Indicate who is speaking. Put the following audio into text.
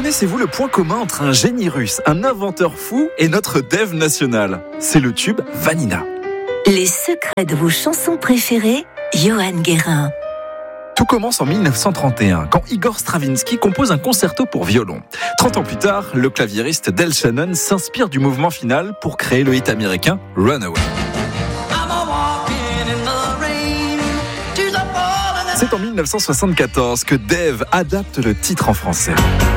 Speaker 1: Connaissez-vous le point commun entre un génie russe, un inventeur fou et notre dev national ? C'est le tube Vanina.
Speaker 2: Les secrets de vos chansons préférées, Johan Guérin.
Speaker 1: Tout commence en 1931, quand Igor Stravinsky compose un concerto pour violon. 30 ans plus tard, le claviériste Del Shannon s'inspire du mouvement final pour créer le hit américain Runaway. C'est en 1974 que Dave adapte le titre en français.